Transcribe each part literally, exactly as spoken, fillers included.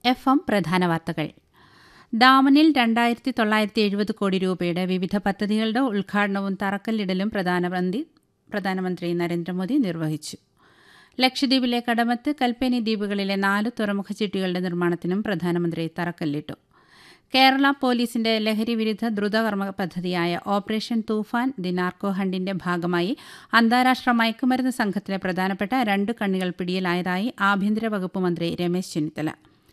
F M പ്രധാന വാർത്തകൾ. ഡാമനിൽ രണ്ടായിരത്തി തൊള്ളായിരത്തി എഴുപത് കോടി രൂപയുടെ വിവിധ പദ്ധതികളുടെ ഉദ്ഘാടനവും തറക്കല്ലിടലും പ്രധാനമന്ത്രി പ്രധാനമന്ത്രി നരേന്ദ്രമോദി നിർവഹിച്ചു. ലക്ഷദ്വീപിലെ കടമത്ത്, കൽപ്പേനി ദ്വീപുകളിലെ നാല് തുറമുഖ ചിട്ടികളുടെ നിർമ്മാണത്തിനും പ്രധാനമന്ത്രി തറക്കല്ലിട്ടു. കേരള പോലീസിന്റെ ലഹരി വിരുദ്ധ ദ്രുതകർമ്മ പദ്ധതിയായ ഓപ്പറേഷൻ തൂഫാൻ ദി നാർക്കോ ഹണ്ടിന്റെ ഭാഗമായി അന്താരാഷ്ട്ര മയക്കുമരുന്ന് സംഘത്തിലെ പ്രധാനപ്പെട്ട രണ്ട് കണ്ണികൾ പിടിയിലായതായി ആഭ്യന്തര വകുപ്പ് മന്ത്രി രമേശ് ചെന്നിത്തല.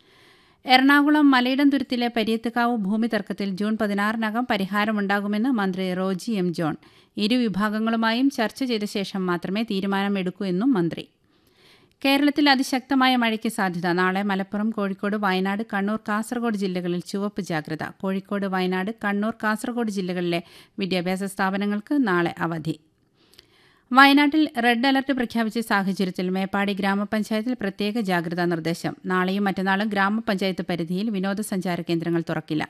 എറണാകുളം മലയിടംതുരുത്തിലെ പര്യത്തുകാവ് ഭൂമി തർക്കത്തിൽ ജൂൺ പതിനാറിനകം പരിഹാരമുണ്ടാകുമെന്ന് മന്ത്രി റോജി എം ജോൺ. ഇരുവിഭാഗങ്ങളുമായും ചർച്ച ചെയ്ത ശേഷം മാത്രമേ തീരുമാനമെടുക്കൂ എന്നും മന്ത്രി. കേരളത്തിൽ അതിശക്തമായ മഴയ്ക്ക് സാധ്യത. നാളെ മലപ്പുറം, കോഴിക്കോട്, വയനാട്, കണ്ണൂർ, കാസർഗോഡ് ജില്ലകളിൽ ചുവപ്പ് ജാഗ്രത. കോഴിക്കോട്, വയനാട്, കണ്ണൂർ, കാസർഗോഡ് ജില്ലകളിലെ വിദ്യാഭ്യാസ സ്ഥാപനങ്ങൾക്ക് നാളെ അവധി. വയനാട്ടിൽ റെഡ് അലർട്ട് പ്രഖ്യാപിച്ച സാഹചര്യത്തിൽ മേപ്പാടി ഗ്രാമപഞ്ചായത്തിൽ പ്രത്യേക ജാഗ്രതാ നിർദ്ദേശം. നാളെയും മറ്റന്നാളും ഗ്രാമപഞ്ചായത്ത് പരിധിയിൽ വിനോദസഞ്ചാര കേന്ദ്രങ്ങൾ തുറക്കില്ല.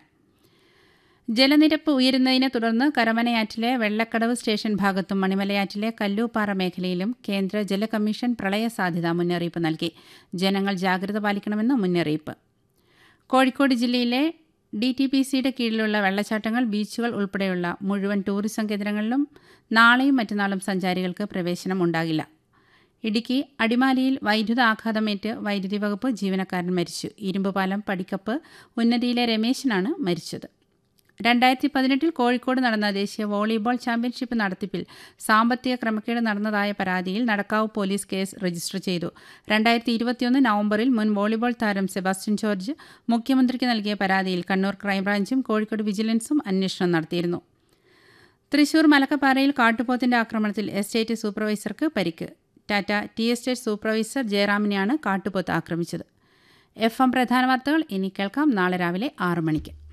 ജലനിരപ്പ് ഉയരുന്നതിനെ തുടർന്ന് കരമനയാറ്റിലെ വെള്ളക്കടവ് സ്റ്റേഷൻ ഭാഗത്തും മണിമലയാറ്റിലെ കല്ലൂപ്പാറ മേഖലയിലും കേന്ദ്ര ജല കമ്മീഷൻ പ്രളയ സാധ്യതാ മുന്നറിയിപ്പ് നൽകി. ജനങ്ങൾ ജാഗ്രത പാലിക്കണമെന്ന് മുന്നറിയിപ്പ്. കോഴിക്കോട് ജില്ലയിലെ ഡി ടി പി സിയുടെ കീഴിലുള്ള വെള്ളച്ചാട്ടങ്ങൾ, ബീച്ചുകൾ ഉൾപ്പെടെയുള്ള മുഴുവൻ ടൂറിസം കേന്ദ്രങ്ങളിലും നാളെയും മറ്റന്നാളും സഞ്ചാരികൾക്ക് പ്രവേശനം ഉണ്ടാകില്ല. ഇടുക്കി അടിമാലിയിൽ വൈദ്യുത ആഘാതമേറ്റ് വൈദ്യുതി വകുപ്പ് ജീവനക്കാരൻ മരിച്ചു. ഇരുമ്പുപാലം പടിക്കപ്പ് ഉന്നതിയിലെ രമേശനാണ് മരിച്ചത്. രണ്ടായിരത്തി പതിനെട്ടിൽ കോഴിക്കോട് നടന്ന ദേശീയ വോളിബോൾ ചാമ്പ്യൻഷിപ്പ് നടത്തിപ്പിൽ സാമ്പത്തിക ക്രമക്കേട് നടന്നതായ പരാതിയിൽ നടക്കാവ് പോലീസ് കേസ് രജിസ്റ്റർ ചെയ്തു. രണ്ടായിരത്തി ഇരുപത്തിയൊന്ന് നവംബറിൽ മുൻ വോളിബോൾ താരം സെബാസ്റ്റ്യൻ ജോർജ് മുഖ്യമന്ത്രിക്ക് നൽകിയ പരാതിയിൽ കണ്ണൂർ ക്രൈംബ്രാഞ്ചും കോഴിക്കോട് വിജിലൻസും അന്വേഷണം നടത്തിയിരുന്നു. തൃശൂർ മലക്കപ്പാറയിൽ കാട്ടുപോത്തിന്റെ ആക്രമണത്തിൽ എസ്റ്റേറ്റ് സൂപ്പർവൈസർക്ക് പരിക്ക്. ടാറ്റ ടി എസ്റ്റേറ്റ് സൂപ്പർവൈസർ ജയറാമിനെയാണ് കാട്ടുപോത്ത് ആക്രമിച്ചത്. എഫ് എം പ്രധാന വാർത്തകൾ ഇനി കേൾക്കാം നാളെ രാവിലെ ആറ് മണിക്ക്.